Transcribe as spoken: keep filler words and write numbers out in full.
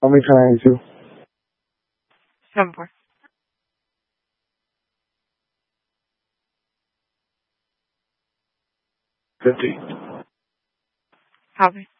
How many can I answer? Seven four. Fifty. Copy.